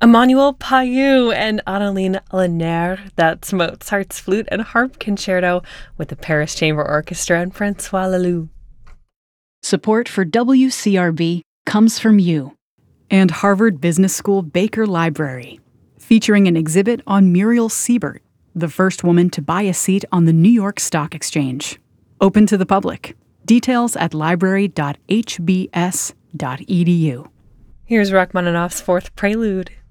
Emmanuel Payou and Adeline Lanier. That's Mozart's Flute and Harp Concerto with the Paris Chamber Orchestra and Francois Laloux. Support for WCRB comes from you and Harvard Business School Baker Library, featuring an exhibit on Muriel Siebert, the first woman to buy a seat on the New York Stock Exchange. Open to the public. Details at library.hbs.edu. Here's Rachmaninoff's Fourth Prelude.